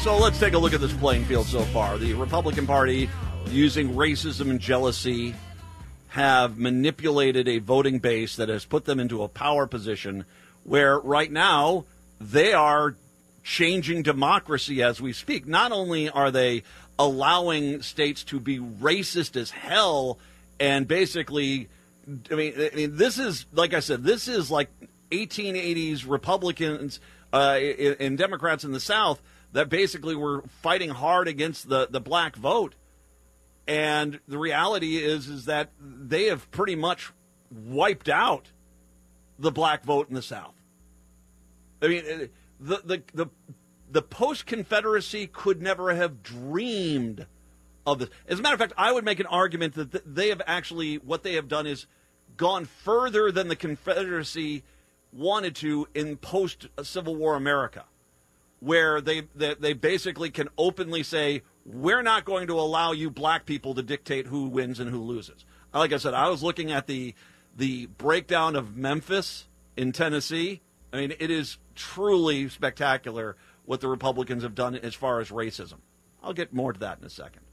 So let's take a look at this playing field so far. The Republican Party, using racism and jealousy, have manipulated a voting base that has put them into a power position where right now they are changing democracy as we speak. Not only are they allowing states to be racist as hell and basically, I mean, this is, like I said, this is like 1880s Republicans and Democrats in the South that basically were fighting hard against the black vote. And the reality is that they have pretty much wiped out the black vote in the South. I mean, the post-Confederacy could never have dreamed of this. As a matter of fact, I would make an argument that they have actually, what they have done is gone further than the Confederacy wanted to in post-Civil War America, where they basically can openly say, we're not going to allow you black people to dictate who wins and who loses. Like I said, I was looking at the breakdown of Memphis in Tennessee. I mean, it is truly spectacular what the Republicans have done as far as racism. I'll get more to that in a second.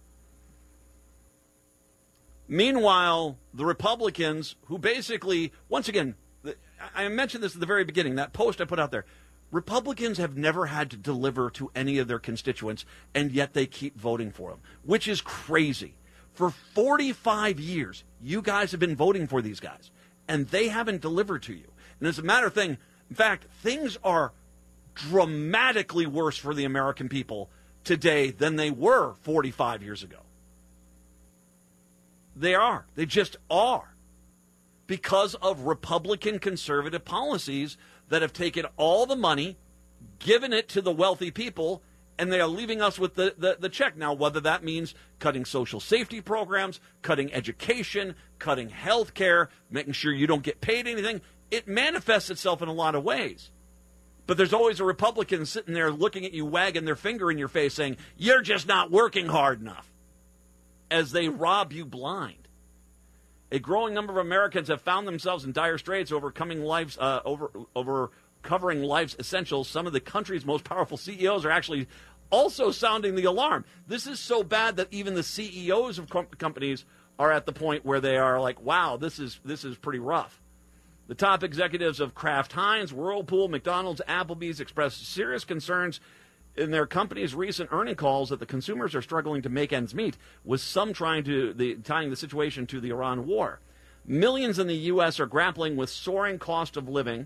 Meanwhile, the Republicans, who basically, once again, I mentioned this at the very beginning, that post I put out there, Republicans have never had to deliver to any of their constituents, and yet they keep voting for them, which is crazy. For 45 years, you guys have been voting for these guys, and they haven't delivered to you. And as a matter of fact, in fact, things are dramatically worse for the American people today than they were 45 years ago. They are. They just are. Because of Republican conservative policies that have taken all the money, given it to the wealthy people, and they are leaving us with the check. Now, whether that means cutting social safety programs, cutting education, cutting health care, making sure you don't get paid anything, it manifests itself in a lot of ways. But there's always a Republican sitting there looking at you, wagging their finger in your face, saying, you're just not working hard enough, as they rob you blind. A growing number of Americans have found themselves in dire straits overcoming life's covering life's essentials. Some of the country's most powerful CEOs are actually also sounding the alarm. This is so bad that even the CEOs of companies are at the point where they are like, wow, this is pretty rough. The top executives of Kraft Heinz, Whirlpool, McDonald's, Applebee's expressed serious concerns in their company's recent earning calls that the consumers are struggling to make ends meet, with some tying the situation to the Iran war. Millions in the U.S. are grappling with soaring cost of living,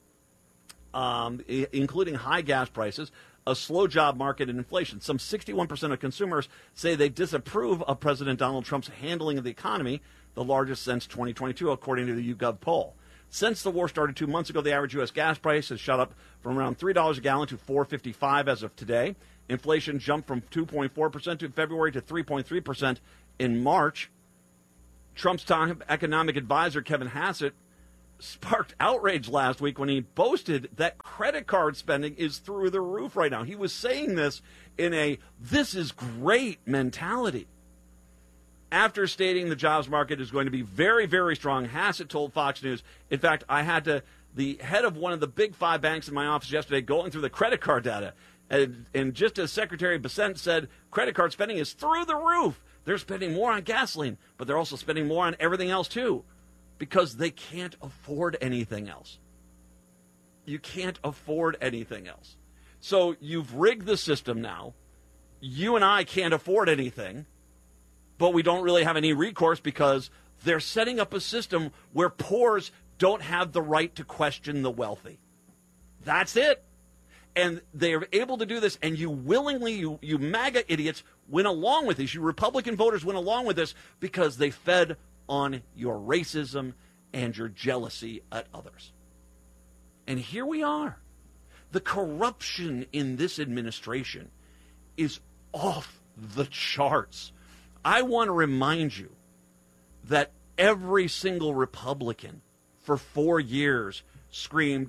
including high gas prices, a slow job market, and inflation. Some 61% of consumers say they disapprove of President Donald Trump's handling of the economy, the largest since 2022, according to the YouGov poll. Since the war started 2 months ago, the average U.S. gas price has shot up from around $3 a gallon to $4.55 as of today. Inflation jumped from 2.4% in February to 3.3% in March. Trump's top economic advisor, Kevin Hassett, sparked outrage last week when he boasted that credit card spending is through the roof right now. He was saying this in a "this is great" mentality. After stating the jobs market is going to be very, very strong, Hassett told Fox News, in fact, I had the head of one of the big five banks in my office yesterday going through the credit card data. And just as Secretary Bessent said, credit card spending is through the roof. They're spending more on gasoline, but they're also spending more on everything else too, because they can't afford anything else. You can't afford anything else. So you've rigged the system now. You and I can't afford anything. But we don't really have any recourse because they're setting up a system where poors don't have the right to question the wealthy. That's it. And they're able to do this, and you willingly, you MAGA idiots, went along with this. You Republican voters went along with this because they fed on your racism and your jealousy at others. And here we are. The corruption in this administration is off the charts. I want to remind you that every single Republican for 4 years screamed,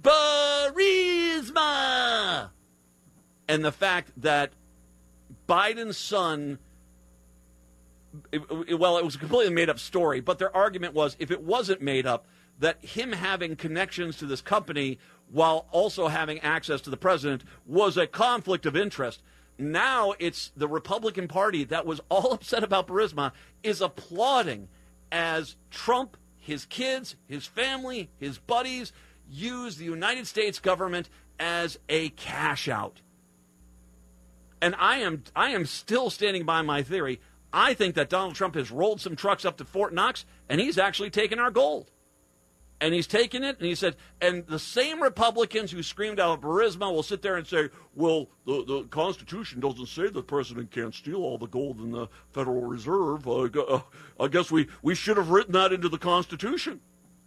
Burisma! And the fact that Biden's son, it was a completely made-up story, but their argument was, if it wasn't made up, that him having connections to this company while also having access to the president was a conflict of interest. Now it's the Republican Party that was all upset about Burisma is applauding as Trump, his kids, his family, his buddies use the United States government as a cash out. And I am still standing by my theory. I think that Donald Trump has rolled some trucks up to Fort Knox, and he's actually taken our gold. And he's taken it, and he said, and the same Republicans who screamed out Burisma will sit there and say, well, the Constitution doesn't say the president can't steal all the gold in the Federal Reserve. I guess we should have written that into the Constitution.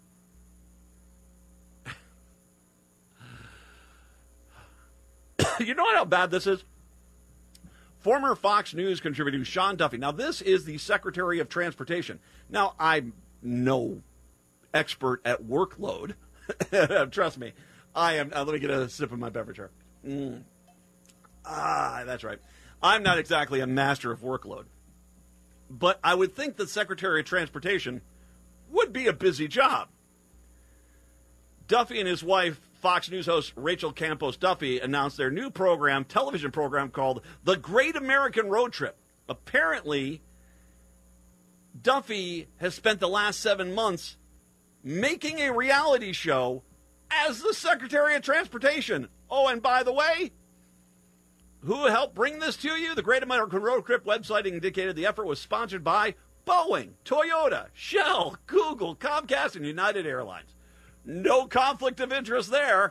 You know how bad this is? Former Fox News contributor Sean Duffy. Now, this is the Secretary of Transportation. Now, I'm no expert at workload. Trust me. I am. Let me get a sip of my beverage here. That's right. I'm not exactly a master of workload. But I would think the Secretary of Transportation would be a busy job. Duffy and his wife, Fox News host Rachel Campos Duffy, announced their new television program called The Great American Road Trip. Apparently, Duffy has spent the last 7 months making a reality show as the Secretary of Transportation. Oh, and by the way, who helped bring this to you? The Great American Road Trip website indicated the effort was sponsored by Boeing, Toyota, Shell, Google, Comcast, and United Airlines. No conflict of interest there.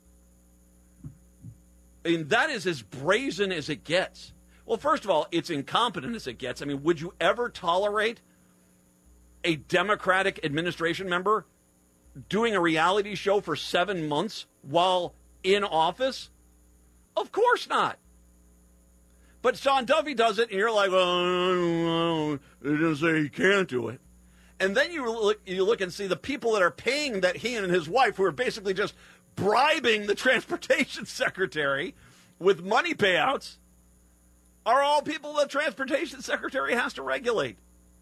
And that is as brazen as it gets. Well, first of all, it's incompetent as it gets. I mean, would you ever tolerate a Democratic administration member doing a reality show for 7 months while in office? Of course not. But Sean Duffy does it, and you're like, well, it didn't say he can't do it. And then you look and see the people that are paying that he and his wife, who are basically just bribing the transportation secretary with money payouts, are all people the transportation secretary has to regulate.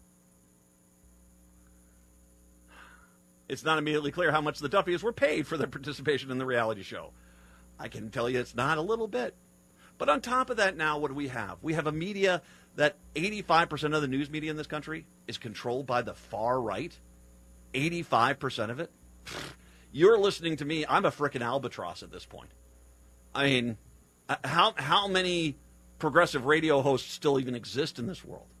It's not immediately clear how much the Duffys were paid for their participation in the reality show. I can tell you it's not a little bit. But on top of that now, what do we have? We have a media that 85% of the news media in this country is controlled by the far right. 85% of it. You're listening to me. I'm a frickin' albatross at this point. I mean, how many progressive radio hosts still even exist in this world?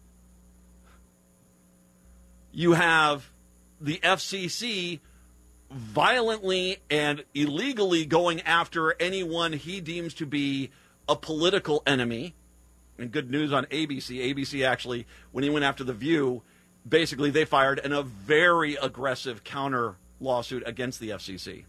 You have the FCC violently and illegally going after anyone he deems to be a political enemy. And good news on ABC. ABC actually, when he went after The View, basically they fired a very aggressive counter lawsuit against the FCC.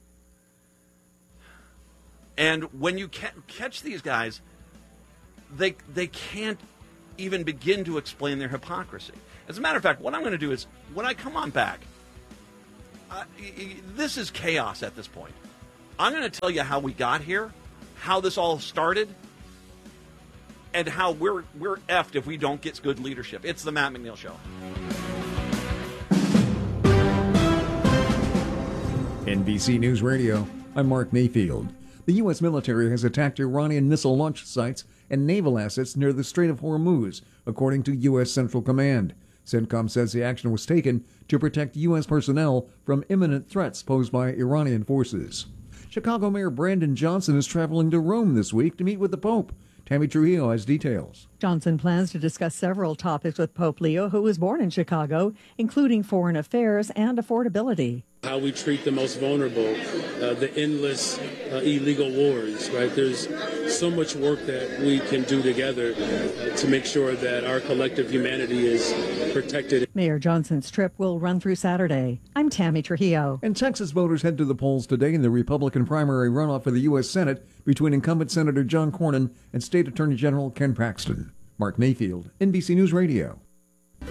And when you catch these guys, they can't even begin to explain their hypocrisy. As a matter of fact, what I'm going to do is, when I come on back, this is chaos at this point. I'm going to tell you how we got here, how this all started, and how we're effed if we don't get good leadership. It's the Matt McNeil Show. NBC News Radio, I'm Mark Mayfield. The U.S. military has attacked Iranian missile launch sites and naval assets near the Strait of Hormuz, according to U.S. Central Command. CENTCOM says the action was taken to protect U.S. personnel from imminent threats posed by Iranian forces. Chicago Mayor Brandon Johnson is traveling to Rome this week to meet with the Pope. Tammy Trujillo has details. Johnson plans to discuss several topics with Pope Leo, who was born in Chicago, including foreign affairs and affordability. How we treat the most vulnerable, the endless illegal wars, right? There's so much work that we can do together to make sure that our collective humanity is protected. Mayor Johnson's trip will run through Saturday. I'm Tammy Trujillo. And Texas voters head to the polls today in the Republican primary runoff for the U.S. Senate between incumbent Senator John Cornyn and State Attorney General Ken Paxton. Mark Mayfield, NBC News Radio.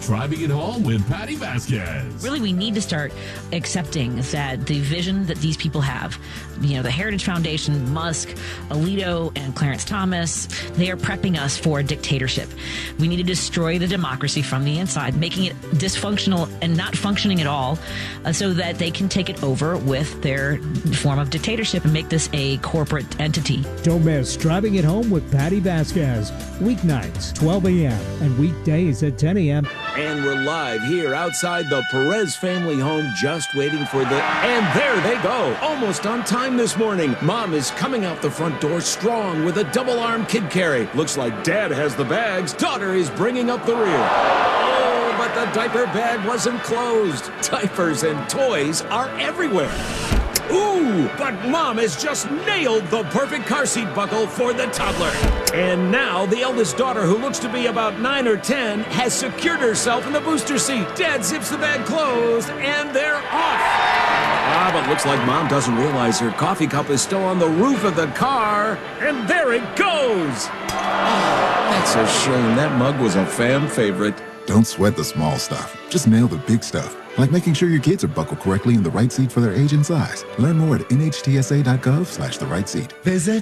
Driving It Home with Patty Vasquez. Really, we need to start accepting that the vision that these people have, the Heritage Foundation, Musk, Alito, and Clarence Thomas, they are prepping us for a dictatorship. We need to destroy the democracy from the inside, making it dysfunctional and not functioning at all, so that they can take it over with their form of dictatorship and make this a corporate entity. Don't miss Driving It Home with Patty Vasquez. Weeknights, 12 a.m. and weekdays at 10 a.m. And we're live here outside the Perez family home, just waiting for and there they go, almost on time this morning. Mom is coming out the front door strong with a double-arm kid carry. Looks like Dad has the bags. Daughter is bringing up the rear. Oh, but the diaper bag wasn't closed. Diapers and toys are everywhere. Ooh, but Mom has just nailed the perfect car seat buckle for the toddler. And now the eldest daughter, who looks to be about 9 or 10, has secured herself in the booster seat. Dad zips the bag closed, and they're off. But looks like Mom doesn't realize her coffee cup is still on the roof of the car. And there it goes. Oh, that's a shame. That mug was a fan favorite. Don't sweat the small stuff. Just nail the big stuff. Like making sure your kids are buckled correctly in the right seat for their age and size. Learn more at nhtsa.gov/the right seat. Visit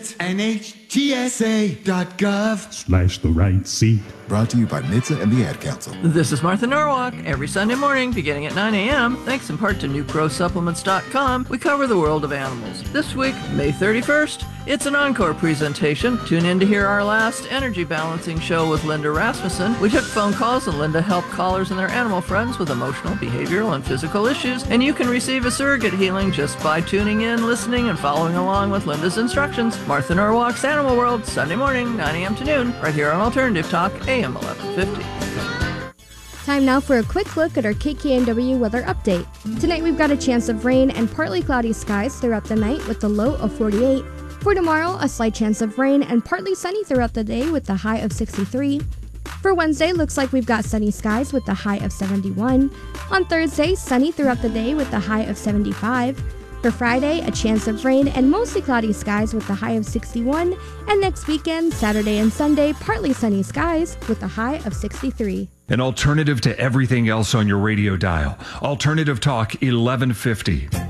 nhtsa.gov/the right seat. Brought to you by NHTSA and the Ad Council. This is Martha Norwalk. Every Sunday morning, beginning at 9 a.m., thanks in part to NewProSupplements.com, we cover the world of animals. This week, May 31st, it's an encore presentation. Tune in to hear our last energy balancing show with Linda Rasmussen. We took phone calls and Linda helped callers and their animal friends with emotional, behavioral, and physical issues. And you can receive a surrogate healing just by tuning in, listening, and following along with Linda's instructions. Martha Norwalk's Animal World, Sunday morning, 9 a.m. to noon, right here on Alternative Talk, AM 1150. Time now for a quick look at our KKNW weather update. Tonight we've got a chance of rain and partly cloudy skies throughout the night with a low of 48. For tomorrow, a slight chance of rain and partly sunny throughout the day with a high of 63. For Wednesday, looks like we've got sunny skies with a high of 71. On Thursday, sunny throughout the day with a high of 75. For Friday, a chance of rain and mostly cloudy skies with a high of 61. And next weekend, Saturday and Sunday, partly sunny skies with a high of 63. An alternative to everything else on your radio dial. Alternative Talk 1150.